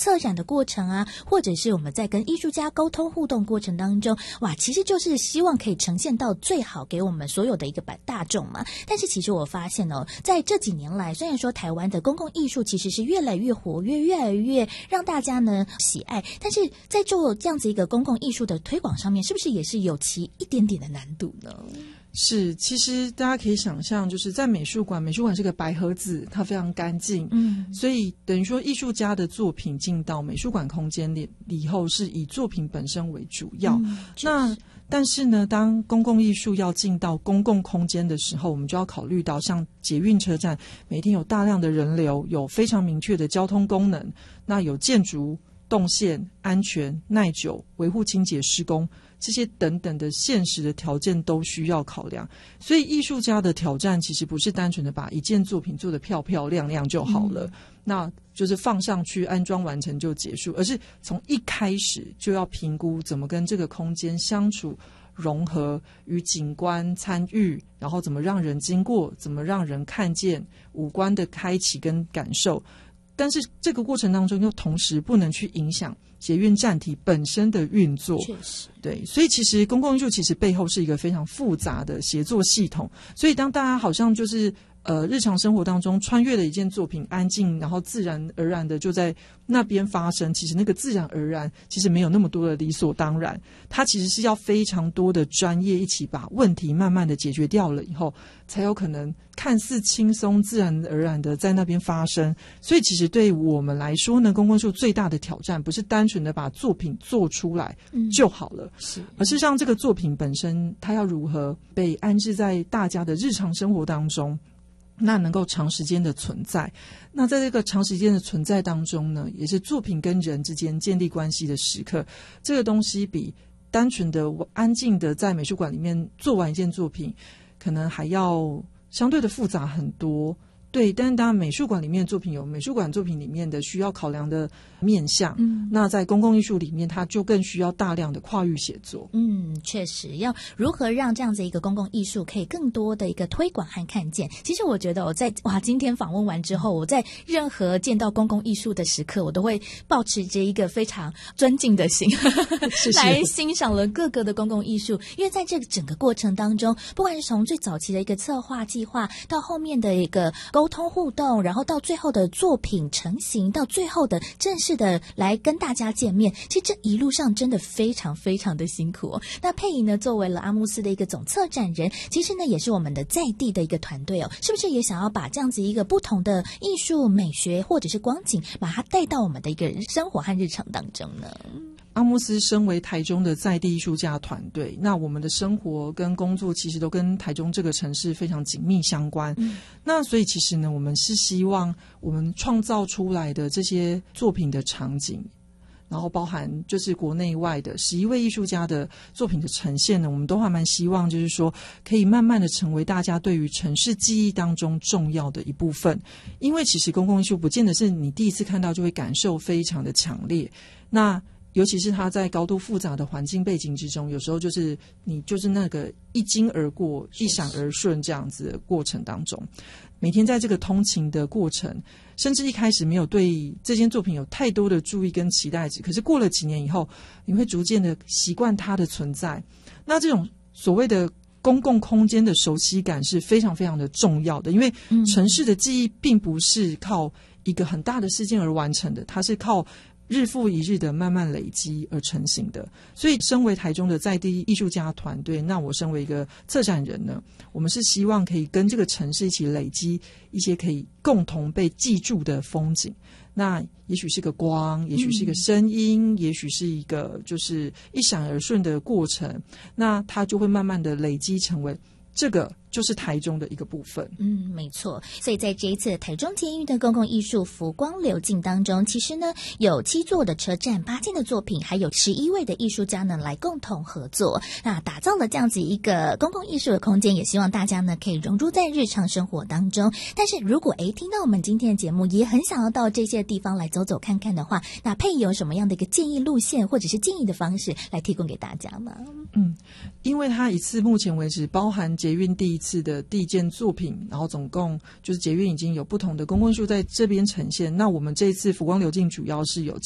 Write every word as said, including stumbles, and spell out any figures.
策展的过程啊，或者是我们在跟艺术家沟通互动过程当中，哇，其实就是希望可以呈现到最好给我们所有的一个大众嘛。但是其实我发现哦，在这几年来，虽然说台湾的公共艺术其实是越来越活跃，越来越让大家呢喜爱，但是在做这样子一个公共艺术的推广上面，是不是也是有其一点点的难度呢？ 是，其实大家可以想象，就是在美术馆，美术馆是个白盒子，它非常干净，嗯，所以等于说艺术家的作品进到美术馆空间里以后，是以作品本身为主要。嗯、那但是呢，当公共艺术要进到公共空间的时候，我们就要考虑到，像捷运车站，每天有大量的人流，有非常明确的交通功能，那有建筑、动线、安全、耐久、维护清洁施工，这些等等的现实的条件都需要考量。所以艺术家的挑战其实不是单纯的把一件作品做得漂漂亮亮就好了，嗯、那就是放上去安装完成就结束，而是从一开始就要评估怎么跟这个空间相处、融合与景观参与，然后怎么让人经过，怎么让人看见，五官的开启跟感受。但是这个过程当中又同时不能去影响捷运站体本身的运作， 确实， 对，所以其实公共艺术其实背后是一个非常复杂的协作系统。所以当大家好像就是呃日常生活当中穿越了一件作品，安静，然后自然而然的就在那边发生，其实那个自然而然其实没有那么多的理所当然，它其实是要非常多的专业一起把问题慢慢的解决掉了以后，才有可能看似轻松自然而然的在那边发生。所以其实对我们来说呢，公共艺术最大的挑战不是单纯的把作品做出来就好了，嗯、是，而是让这个作品本身它要如何被安置在大家的日常生活当中，那能够长时间的存在。那在这个长时间的存在当中呢，也是作品跟人之间建立关系的时刻。这个东西比单纯的安静的在美术馆里面做完一件作品可能还要相对的复杂很多。对，但是当然美术馆里面的作品有美术馆作品里面的需要考量的面向，嗯，那在公共艺术里面它就更需要大量的跨域写作。 嗯，确实要如何让这样子一个公共艺术可以更多的一个推广和看见。其实我觉得我在哇今天访问完之后，我在任何见到公共艺术的时刻，我都会抱持着一个非常尊敬的心谢谢来欣赏了各个的公共艺术。因为在这个整个过程当中，不管是从最早期的一个策划计划，到后面的一个沟通互动，然后到最后的作品成型，到最后的正式的来跟大家见面，其实这一路上真的非常非常的辛苦哦。那佩仪呢，作为了阿慕斯的一个总策展人，其实呢也是我们的在地的一个团队哦，是不是也想要把这样子一个不同的艺术美学或者是光景，把它带到我们的一个生活和日常当中呢？ 阿慕斯身为台中的在地艺术家团队，那我们的生活跟工作其实都跟台中这个城市非常紧密相关。嗯、那所以其实呢，我们是希望我们创造出来的这些作品的场景，然后包含就是国内外的十一位艺术家的作品的呈现呢，我们都还蛮希望就是说可以慢慢的成为大家对于城市记忆当中重要的一部分。因为其实公共艺术不见得是你第一次看到就会感受非常的强烈，那尤其是它在高度复杂的环境背景之中，有时候就是你就是那个一经而过一闪而顺这样子的过程当中，每天在这个通勤的过程，甚至一开始没有对这件作品有太多的注意跟期待值，可是过了几年以后，你会逐渐的习惯它的存在。那这种所谓的公共空间的熟悉感是非常非常的重要的，因为城市的记忆并不是靠一个很大的事件而完成的，它是靠日复一日的慢慢累积而成型的。所以身为台中的在地艺术家团队，那我身为一个策展人呢，我们是希望可以跟这个城市一起累积一些可以共同被记住的风景。那也许是个光，也许是一个声音，嗯、也许是一个就是一闪而顺的过程，那它就会慢慢的累积成为这个就是台中的一个部分。 嗯，没错。所以在这一次台中捷运的公共艺术浮光流镜当中，其实呢有七座的车站，八件的作品，还有十一位的艺术家呢来共同合作，那打造了这样子一个公共艺术的空间，也希望大家呢可以融入在日常生活当中。但是如果诶听到我们今天的节目，也很想要到这些地方来走走看看的话，那佩仪有什么样的一个建议路线或者是建议的方式来提供给大家吗？ 嗯，因为它一次目前为止包含捷运第一次的第一件作品，然后总共就是捷运已经有不同的公共艺术在这边呈现。那我们这一次浮光流镜主要是有